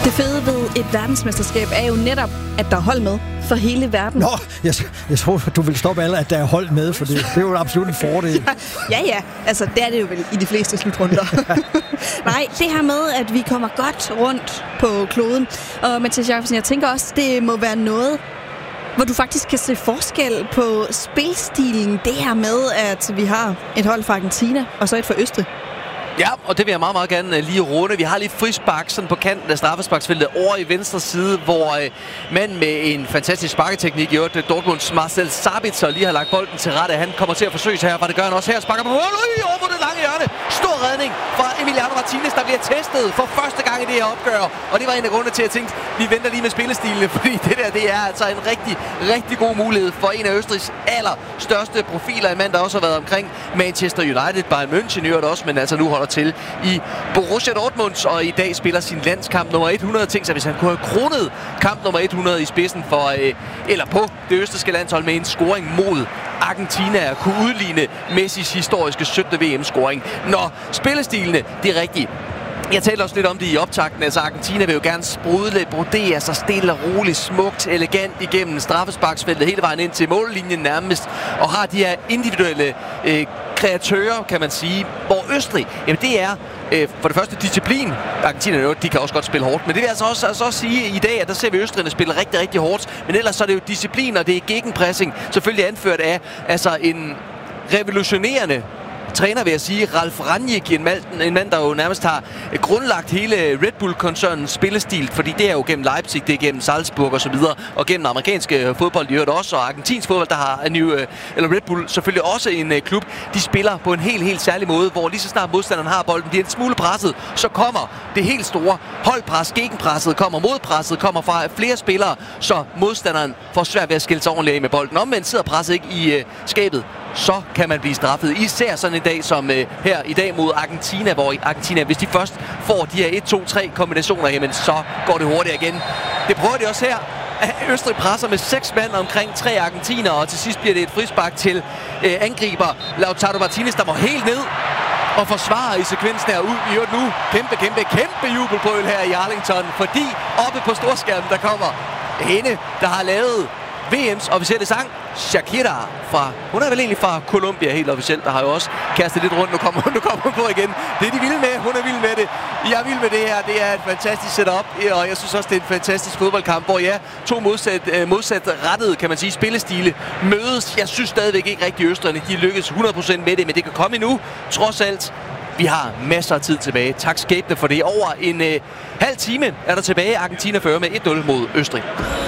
Det fede ved et verdensmesterskab er jo netop, at der er hold med for hele verden. Nå, jeg tror, du vil stoppe alle, at der er hold med, for det er jo absolut en fordel. Ja, altså det er det jo vel i de fleste slutrunder. Nej, det her med, at vi kommer godt rundt på kloden. Og Mathias Jacobsen, jeg tænker også, det må være noget, hvor du faktisk kan se forskel på spilstilen. Det her med, at vi har et hold fra Argentina, og så et fra Østrig. Ja, og det vil jeg meget, meget gerne lige runde. Vi har lige frispark sådan på kanten af straffesparksfeltet over i venstre side, hvor mand med en fantastisk sparketeknik, Dortmunds Marcel Sabitzer, lige har lagt bolden til rette. Han kommer til at forsøge her, for det gør han også her. Sparker på mål, over på det lange hjørne. Stor redning fra Emiliano Martinez, der bliver testet for første gang i det her opgør. Og det var en af grundene til, at jeg tænkte, vi venter lige med spillestilene, fordi det er altså en rigtig, rigtig god mulighed for en af Østrigs allerstørste profiler. En mand, der også har været omkring Manchester United, Bayern München også, men altså nu holder til i Borussia Dortmund, og i dag spiller sin landskamp nummer 100. Tænk sig, hvis han kunne have kronet kamp nummer 100 i spidsen for, eller på det østrigske landshold med en scoring mod Argentina, kunne udligne Messis historiske 17. VM-scoring. Når spillestilene, det er rigtigt. Jeg talte også lidt om det i optakten. Altså Argentina vil jo gerne brodere sig stille og roligt, smukt, elegant igennem straffesparksfeltet hele vejen ind til mållinjen nærmest, og har de her individuelle kreatører, kan man sige, hvor Østrig, jamen det er for det første disciplin. Argentina, de kan også godt spille hårdt, men det vil altså også sige i dag, at der ser vi Østrigerne spille rigtig, rigtig hårdt, men ellers så er det jo disciplin, og det er gegenpressing, selvfølgelig anført af altså en revolutionerende træner, vil jeg sige, Ralf Rangnick, en mand, der jo nærmest har grundlagt hele Red Bull-koncernens spillestil, fordi det er jo gennem Leipzig, det er gennem Salzburg og så videre, og gennem amerikanske fodbold, de hørt også, og argentinsk fodbold, der har Red Bull selvfølgelig også en klub. De spiller på en helt særlig måde, hvor lige så snart modstanderen har bolden, bliver en smule presset, så kommer det helt store holdpres, gegenpresset kommer, modpresset kommer fra flere spillere, så modstanderen får svært ved at skille sig ordentligt af med bolden. Omvendt sidder presset ikke i skabet, så kan man blive straffet. Især sådan en dag som her i dag mod Argentina, hvor Argentina, hvis de først får de her 1-2-3 kombinationer, jamen så går det hurtigt igen. Det prøver de også her. Østrig presser med 6 mand omkring 3 argentinere, og til sidst bliver det et frispark til angriber Lautaro Martinez, der må helt ned og forsvarer i sekvensen her ud i nu. Kæmpe jubelbrøl her i Arlington, fordi oppe på storskærmen, der kommer hende, der har lavet VM's officielle sang, Shakira hun er vel egentlig fra Colombia helt officielt, der har jo også kastet lidt rundt. Nu kommer hun på igen. Det er de vilde med, hun er vild med det. Jeg er vild med det her, det er et fantastisk setup, og jeg synes også, det er en fantastisk fodboldkamp, hvor to modsat rettede, kan man sige, spillestile mødes. Jeg synes stadigvæk ikke rigtig Østrigerne, de lykkes 100% med det, men det kan komme endnu, trods alt. Vi har masser af tid tilbage. Tak skæbne for det. Over en halv time er der tilbage. Argentina fører med 1-0 mod Østrig.